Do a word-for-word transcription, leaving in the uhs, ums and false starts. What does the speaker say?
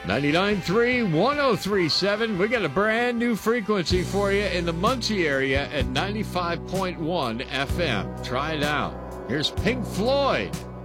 ninety-nine point three, one oh three point seven. We got a brand new frequency for you in the Muncie area at ninety-five point one F M. Try it out. Here's Pink Floyd.